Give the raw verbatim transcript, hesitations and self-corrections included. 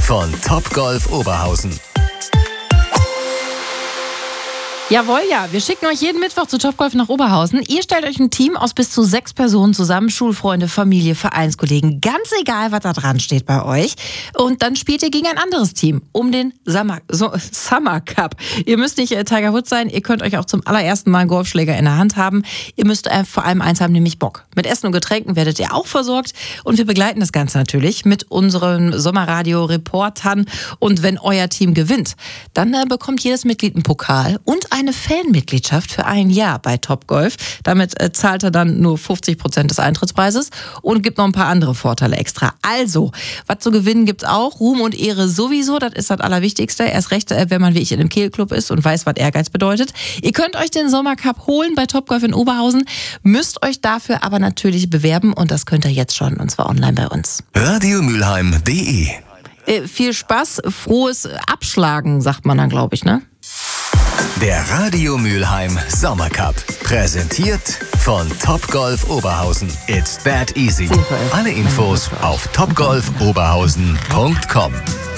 von Topgolf Oberhausen. Jawohl, ja. Wir schicken euch jeden Mittwoch zu Topgolf nach Oberhausen. Ihr stellt euch ein Team aus bis zu sechs Personen zusammen. Schulfreunde, Familie, Vereinskollegen. Ganz egal, was da dran steht bei euch. Und dann spielt ihr gegen ein anderes Team um den Summer, so, Summer Cup. Ihr müsst nicht äh, Tiger Woods sein. Ihr könnt euch auch zum allerersten Mal einen Golfschläger in der Hand haben. Ihr müsst äh, vor allem eins haben, nämlich Bock. Mit Essen und Getränken werdet ihr auch versorgt. Und wir begleiten das Ganze natürlich mit unseren Sommerradio-Reportern. Und wenn euer Team gewinnt, dann äh, bekommt jedes Mitglied einen Pokal und eine Fanmitgliedschaft für ein Jahr bei Topgolf. Damit äh, zahlt er dann nur fünfzig Prozent des Eintrittspreises und gibt noch ein paar andere Vorteile extra. Also, was zu gewinnen gibt's auch. Ruhm und Ehre sowieso, das ist das Allerwichtigste. Erst recht, äh, wenn man wie ich in einem Kegelclub ist und weiß, was Ehrgeiz bedeutet. Ihr könnt euch den Sommercup holen bei Topgolf in Oberhausen, müsst euch dafür aber natürlich bewerben und das könnt ihr jetzt schon, und zwar online bei uns. radiomülheim punkt de Äh, viel Spaß, frohes Abschlagen, sagt man dann, glaube ich, ne? Der Radio Mülheim Sommercup. Präsentiert von Topgolf Oberhausen. It's that easy. Alle Infos auf topgolf oberhausen punkt com.